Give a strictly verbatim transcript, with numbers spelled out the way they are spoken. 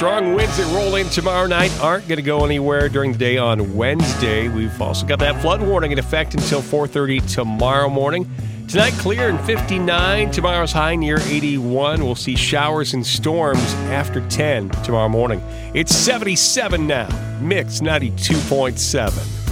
strong winds that roll in tomorrow night aren't going to go anywhere during the day on Wednesday. We've also got that flood warning in effect until four thirty tomorrow morning. Tonight, clear and fifty-nine. Tomorrow's high near eighty-one. We'll see showers and storms after ten tomorrow morning. It's seventy-seven now. Mix ninety-two point seven.